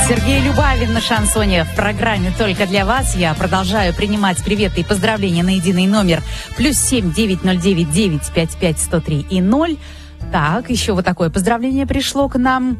Сергей Любавин на шансоне в программе «Только для вас». Я продолжаю принимать приветы и поздравления на единый номер +7 909 955 103 и 0. Так, еще вот такое поздравление пришло к нам.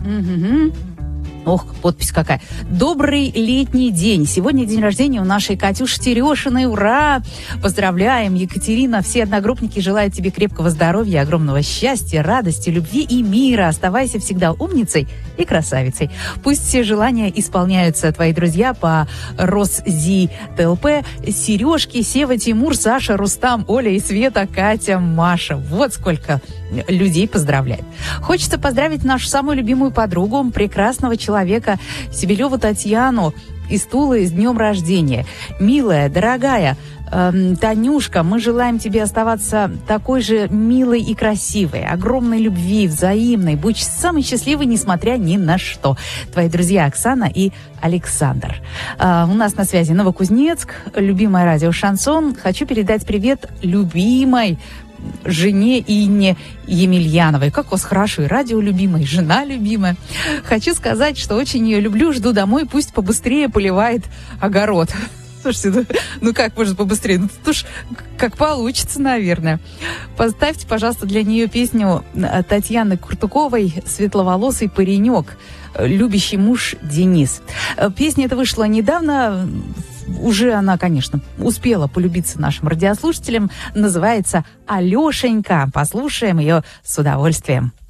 Ох, подпись какая. Добрый летний день. Сегодня день рождения у нашей Катюши Терешиной. Ура! Поздравляем, Екатерина. Все одногруппники желают тебе крепкого здоровья, огромного счастья, радости, любви и мира. Оставайся всегда умницей и красавицей. Пусть все желания исполняются, твои друзья по Росзи ТЛП. Сережки, Сева, Тимур, Саша, Рустам, Оля и Света, Катя, Маша. Вот сколько людей поздравляет. Хочется поздравить нашу самую любимую подругу, прекрасного человека Сибелеву Татьяну из Тулы с днем рождения. Милая, дорогая Танюшка, мы желаем тебе оставаться такой же милой и красивой, огромной любви, взаимной. Будь самой счастливой, несмотря ни на что. Твои друзья Оксана и Александр. У нас на связи Новокузнецк, любимое радио «Шансон». Хочу передать привет любимой жене Инне Емельяновой. Как у вас хорошо, и радио любимое, и жена любимая. Хочу сказать, что очень ее люблю, жду домой, пусть побыстрее поливает огород. Слушайте, ну как может побыстрее? Ну тут уж как получится, наверное. Поставьте, пожалуйста, для нее песню Татьяны Куртуковой «Светловолосый паренек», любящий муж Денис. Песня эта вышла недавно. Уже она, конечно, успела полюбиться нашим радиослушателям. Называется «Алешенька». Послушаем ее с удовольствием.